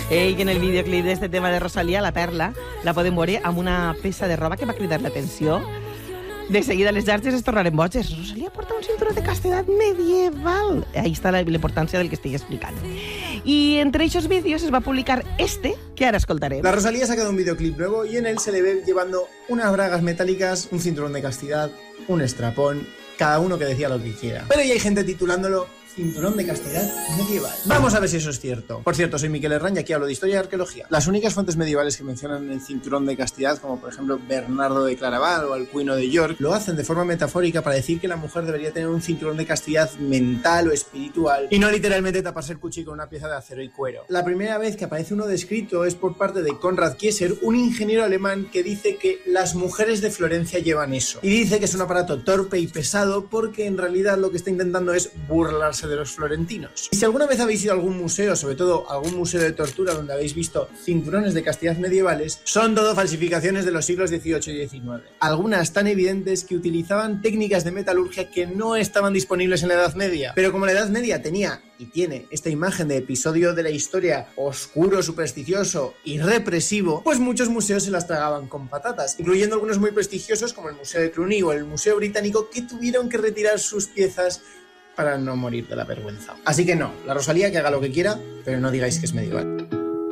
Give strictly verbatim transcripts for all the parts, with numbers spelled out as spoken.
Ell, en el videoclip d'este tema de Rosalía, La Perla, la podem veure amb una peça de roba que va cridar l'atenció. De seguida les xarxes es tornaren boges. Rosalía porta un cinturó de castedat medieval. Ahí està la importància del que estic explicant. Y entre esos vídeos es va publicar este que ahora escoltaré. La Rosalía ha sacado un videoclip nuevo y en él se le ve llevando unas bragas metálicas, un cinturón de castidad, un estrapón, cada uno que decía lo que quiera. Pero ya hay gente titulándolo cinturón de castidad medieval. Vamos a ver si eso es cierto. Por cierto, soy Miquel Herrán y aquí hablo de historia y arqueología. Las únicas fuentes medievales que mencionan el cinturón de castidad, como por ejemplo Bernardo de Claraval o Alcuino de York, lo hacen de forma metafórica para decir que la mujer debería tener un cinturón de castidad mental o espiritual y no literalmente taparse el cuchi con una pieza de acero y cuero. La primera vez que aparece uno descrito es por parte de Konrad Kieser, un ingeniero alemán que dice que las mujeres de Florencia llevan eso. Y dice que es un aparato torpe y pesado porque en realidad lo que está intentando es burlarse de los florentinos. Y si alguna vez habéis ido a algún museo, sobre todo algún museo de tortura donde habéis visto cinturones de castidad medievales, son todo falsificaciones de los siglos dieciocho y diecinueve. Algunas tan evidentes que utilizaban técnicas de metalurgia que no estaban disponibles en la Edad Media. Pero como la Edad Media tenía y tiene esta imagen de episodio de la historia oscuro, supersticioso y represivo, pues muchos museos se las tragaban con patatas, incluyendo algunos muy prestigiosos como el Museo de Cluny o el Museo Británico, que tuvieron que retirar sus piezas para no morir de la vergüenza. Así que no, la Rosalía que haga lo que quiera, pero no digáis que es medieval.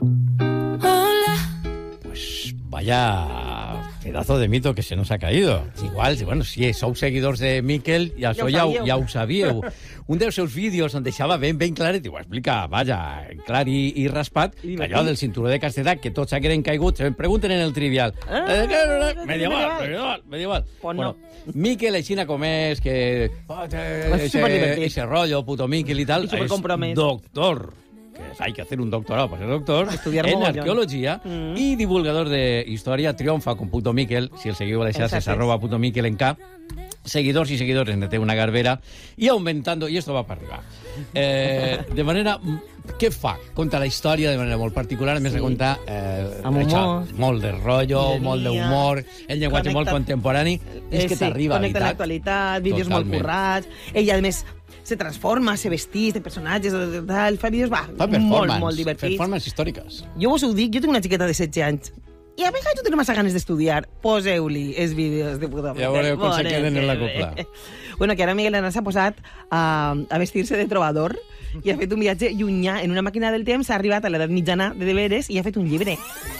Pues vaya pedazo de mito que se nos ha caído. Igual, bueno, si sou seguidors de Miquel, ja, això ja, ja, ja ho sabíeu. Un dels seus vídeos on deixava ben, ben clar, i ho explica, vaja, clar i, i raspat, I allò del cinturó de castedat, que tots hagueren caigut, se pregunten en el trivial. Ah, eh, medieval, medieval, medieval. Pues bueno, no. Miquel, aixina com és, que... Oh, ese, ese rollo, puto Miquel i tal, és doctor. Que hay que hacer un doctorado para ser doctor, estudiar en mogollón. arqueología mm. y divulgador de historia. Triomfa con Puto Miquel, si el seguidor de Xas es arroba Puto Miquel en K. Seguidors y seguidores de una garbera y aumentando, y esto va para arriba. Eh, de manera... Què fa? Conta la història de manera molt particular, a més sí. de contar eh, això, molt de rotllo, Ironia, molt d'humor, el llenguatge connecta, molt contemporani, és eh, que sí, t'arriba connecta l'actualitat, vídeos Totalment. molt currats, ella a més se transforma, se vestís de personatges, tal, fa vídeos, va, fa molt, molt divertits. Performances històriques. Jo vos ho dic, jo tinc una xiqueta de setze anys, i a vegades jo tinc massa ganes d'estudiar, poseu-li els vídeos de Puto Miquel. Ja veureu com se queden en la copla. Bueno, que ara Miguel Herrán s'ha posat a, a vestir-se de trobador i ha fet un viatge llunyà en una màquina del temps, ha arribat a l'edat mitjana de deberes i ha fet un llibre.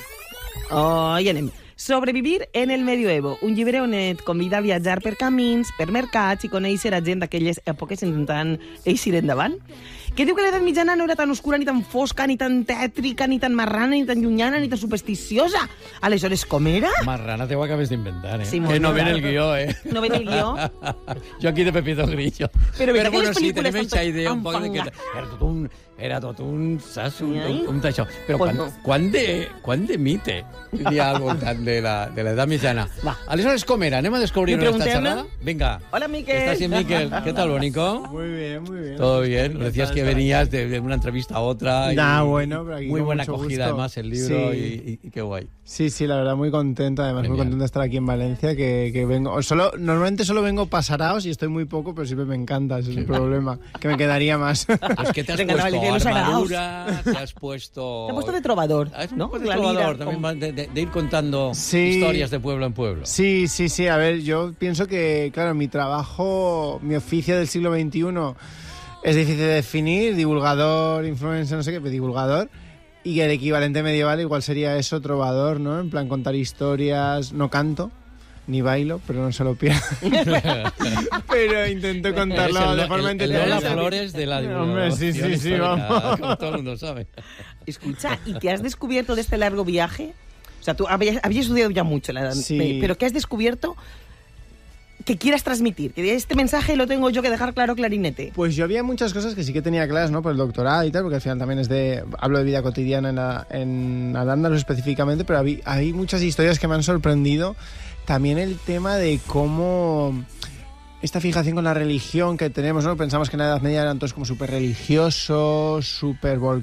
Oh, i anem. Sobrevivir en el medioevo, un llibre on et convida a viatjar per camins, per mercats i conèixer a gent d'aquelles èpoques intentant eixir endavant. Que diu que l'edat mitjana no era tan oscura, ni tan fosca, ni tan tètrica, ni tan marrana, ni tan llunyana, ni tan supersticiosa. Aleshores, com era? Marrana te ho acabes d'inventar, eh? Sí, que no ven el guió, eh? No ven el guió? Jo aquí de Pepito Grillo. Però, Però bueno, sí, tenim aquesta idea un poc de que... Era tot un... Era tot un... Saps? Un, un, un d'això. Però pues quan, no. quan, de, quan de mite hi ha al voltant de l'edat mitjana? Va. Aleshores, com era? Anem a descobrir esta xerrada? Venga. Hola, Miquel. Estás bien, Miquel. ¿Qué tal, Bonico? Muy bien, muy bien. Todo bien. Nos decías que venías de, de una entrevista a otra. Y nah, bueno, pero aquí muy buena acogida, gusto. además, el libro sí. y, y, y qué guay. Sí, sí, la verdad, muy contento. Además, Genial. muy contento de estar aquí en Valencia, que, que vengo... Solo, normalmente solo vengo pasaraos y estoy muy poco, pero siempre me encanta, ese es el problema. Que me quedaría más. Pues que te has puesto armadura, te has puesto... Te has puesto de trovador, ¿no? De trovador, también de, de, de ir contando sí. historias de pueblo en pueblo. Sí, sí, sí. A ver, yo pienso que, claro, mi trabajo, mi oficio del siglo veintiuno es difícil de definir, divulgador, influencer, no sé qué, pero divulgador. Y el equivalente medieval igual sería eso, trovador, ¿no? En plan, contar historias. No canto, ni bailo, pero no se lo pierdo. Pero intento contarlo el, de forma entretenida. Lola Flores de la divulgación. Hombre, sí, sí, sí, vamos. Como todo el mundo sabe. Escucha, ¿y qué has descubierto de este largo viaje? O sea, tú habías, habías estudiado ya mucho, la, sí. pero ¿qué has descubierto que quieras transmitir? Que este mensaje lo tengo yo que dejar claro, clarinete. Pues yo había muchas cosas que sí que tenía claras, ¿no? Por el doctorado y tal, porque al final también es de... Hablo de vida cotidiana en, la, en Al-Ándalus específicamente, pero hay, hay muchas historias que me han sorprendido. También el tema de cómo... Esta fijación con la religión que tenemos, ¿no? Pensamos que en la Edad Media eran todos como súper religiosos, súper